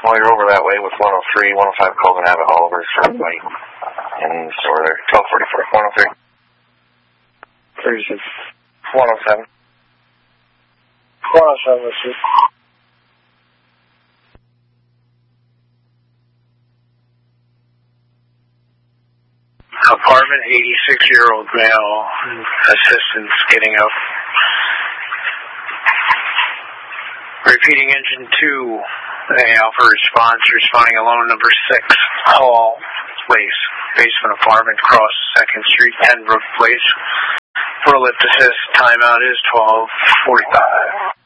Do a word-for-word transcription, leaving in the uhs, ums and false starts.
Well, you're over that way with one oh three, one oh five Colgan Abbott Oliver, South White, and over there, twelve forty-four, one oh three. thirty-six. one oh seven. one oh seven, let's see. Apartment, eighty-six-year-old male, assistance getting up. Repeating engine two, a Alpha response, responding alone number six, Hall Place, basement apartment, cross second Street, Tenbrook Place. For lift assist, timeout is twelve forty-five.